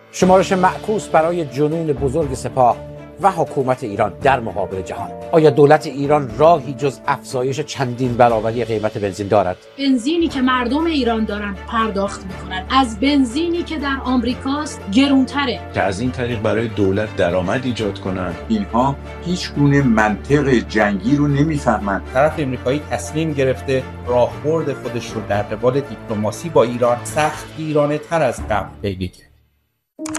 شمارش معکوس برای جنون بزرگ سپاه و حکومت ایران در مقابل جهان. آیا دولت ایران راهی جز افزایش چندین برابری قیمت بنزین دارد؟ بنزینی که مردم ایران دارن پرداخت میکنن از بنزینی که در آمریکاست گرونتره، که از این طریق برای دولت درآمد ایجاد کنند. اینها هیچ گونه منطق جنگی رو نمیفهمند. طرف امریکایی تصمیم گرفته راهبرد خودش رو در قبال دیپلماسی با ایران سخت گیرانه تر از قبل بگیره.